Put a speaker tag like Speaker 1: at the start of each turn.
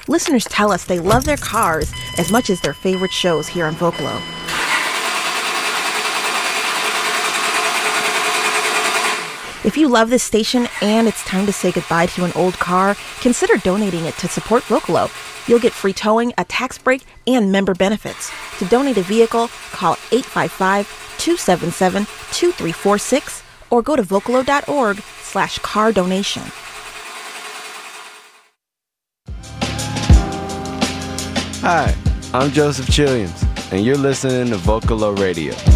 Speaker 1: Listeners tell us they love their cars as much as their favorite shows here on Vocalo. If you love this station and it's time to say goodbye to an old car, consider donating it to support Vocalo. You'll get free towing, a tax break, and member benefits. To donate a vehicle, call 855-277-2346 or go to vocalo.org/car donation.
Speaker 2: Hi, I'm Joseph Chilliams, and you're listening to Vocalo Radio.